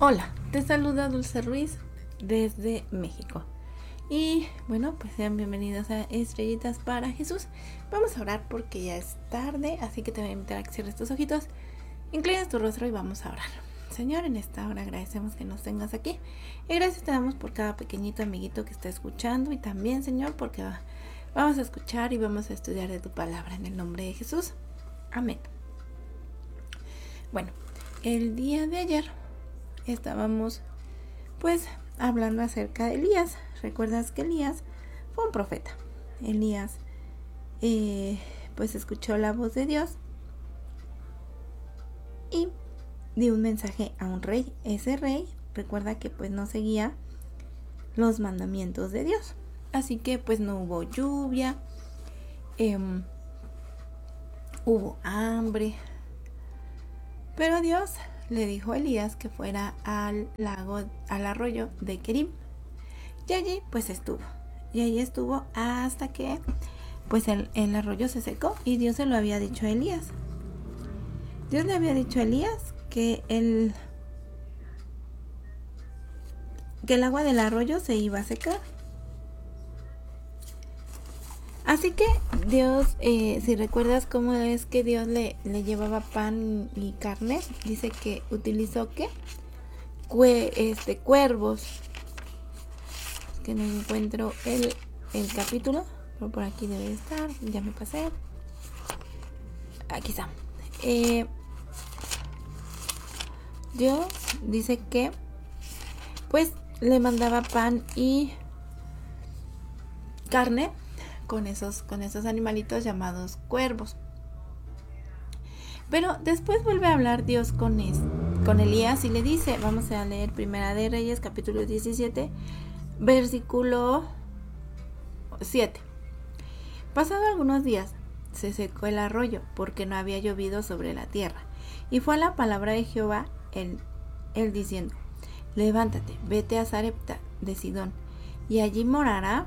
Hola, te saluda Dulce Ruiz desde México. Y bueno, pues sean bienvenidos a Estrellitas para Jesús. Vamos a orar porque ya es tarde, así que te voy a invitar a que cierres tus ojitos, inclines tu rostro y vamos a orar. Señor, en esta hora agradecemos que nos tengas aquí y gracias te damos por cada pequeñito amiguito que está escuchando y también, Señor, porque vamos a escuchar y vamos a estudiar de tu palabra en el nombre de Jesús. Amén. Bueno, el día de ayer estábamos pues hablando acerca de Elías. ¿Recuerdas que Elías fue un profeta? Elías pues escuchó la voz de Dios y dio un mensaje a un rey. Ese rey, recuerda que pues no seguía los mandamientos de Dios, así que pues no hubo lluvia, hubo hambre, pero Dios le dijo a Elías que fuera al arroyo de Kerim. Y allí pues estuvo. Y allí estuvo hasta que pues el arroyo se secó y Dios se lo había dicho a Elías. Dios le había dicho a Elías que el agua del arroyo se iba a secar. Así que Dios, si recuerdas cómo es que Dios le llevaba pan y carne, dice que utilizó ¿qué? Cuervos. Que no encuentro el capítulo, pero por aquí debe estar, ya me pasé. Aquí está. Dios dice que pues le mandaba pan y carne con esos animalitos llamados cuervos. Pero después vuelve a hablar Dios con Elías y le dice, vamos a leer Primera de Reyes, capítulo 17, versículo 7. Pasado algunos días, se secó el arroyo, porque no había llovido sobre la tierra. Y fue la palabra de Jehová, él diciendo, levántate, vete a Sarepta de Sidón, y allí mora.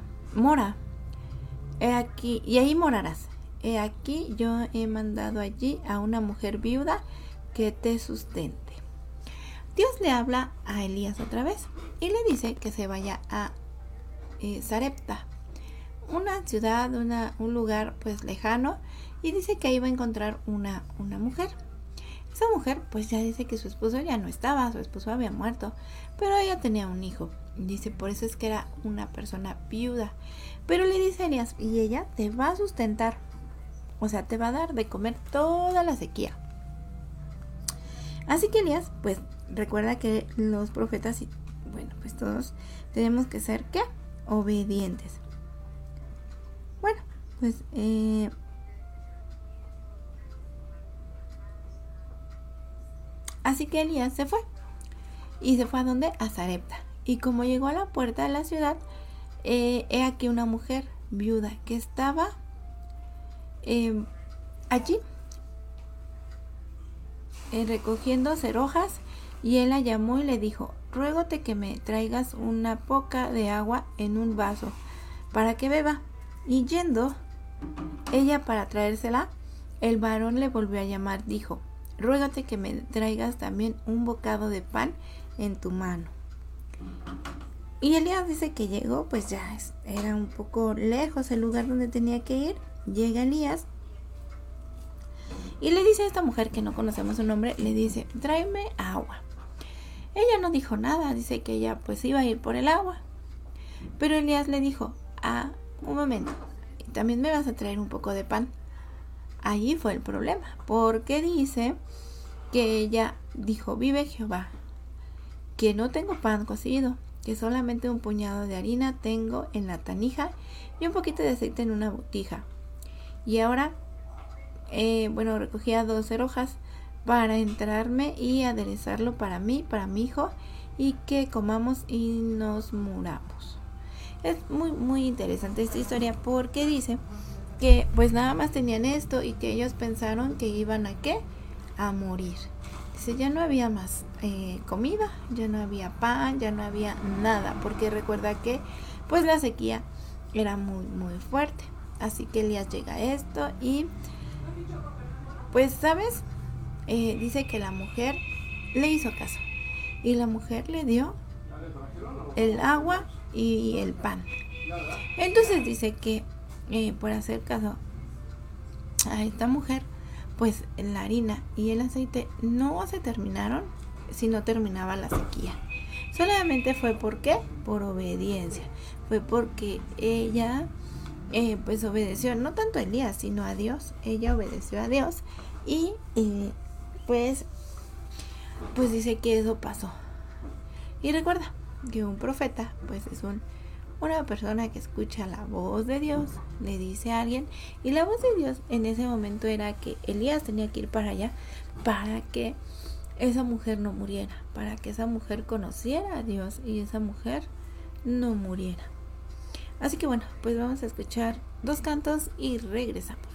Y ahí morarás. He aquí yo he mandado allí a una mujer viuda que te sustente. Dios le habla a Elías otra vez y le dice que se vaya a Sarepta, una ciudad, un lugar pues lejano, y dice que ahí va a encontrar una mujer. Esa mujer pues ya dice que su esposo ya no estaba, su esposo había muerto, pero ella tenía un hijo. Dice, por eso es que era una persona viuda. Pero le dice a Elías, y ella te va a sustentar, o sea, te va a dar de comer toda la sequía. Así que Elías, pues recuerda que los profetas, y bueno, pues todos tenemos que ser, ¿qué? Obedientes. Bueno, pues así que Elías se fue. ¿Y se fue a dónde? A Sarepta. Y como llegó a la puerta de la ciudad, he aquí una mujer viuda que estaba allí recogiendo cerojas, y él la llamó y le dijo, ruégote que me traigas una poca de agua en un vaso para que beba. Y yendo ella para traérsela, el varón le volvió a llamar, dijo, ruégate que me traigas también un bocado de pan en tu mano. Y Elías dice que llegó, pues ya era un poco lejos el lugar donde tenía que ir. Llega Elías y le dice a esta mujer, que no conocemos su nombre, le dice, tráeme agua. Ella no dijo nada, dice que ella pues iba a ir por el agua. Pero Elías le dijo, un momento, también me vas a traer un poco de pan. Allí fue el problema, porque dice que ella dijo, vive Jehová, que no tengo pan cocido, que solamente un puñado de harina tengo en la tanija y un poquito de aceite en una botija. Y ahora, recogía 2 cerojas para entrarme y aderezarlo para mí, para mi hijo, y que comamos y nos muramos. Es muy, muy interesante esta historia porque dice que pues nada más tenían esto y que ellos pensaron que iban a morir. Dice, ya no había más comida, ya no había pan, ya no había nada, porque recuerda que pues la sequía era muy, muy fuerte. Así que Elías llega a esto y pues, ¿sabes? Dice que la mujer le hizo caso. y la mujer le dio el agua y el pan. Entonces dice que por hacer caso a esta mujer, pues la harina y el aceite no se terminaron si no terminaba la sequía. Solamente fue ¿por qué? Por obediencia. Fue porque ella pues obedeció, no tanto a Elías, sino a Dios. Ella obedeció a Dios y pues dice que eso pasó. Y recuerda que un profeta pues es una persona que escucha la voz de Dios, le dice a alguien, y la voz de Dios en ese momento era que Elías tenía que ir para allá para que esa mujer no muriera, para que esa mujer conociera a Dios y esa mujer no muriera. Así que bueno, pues vamos a escuchar 2 cantos y regresamos.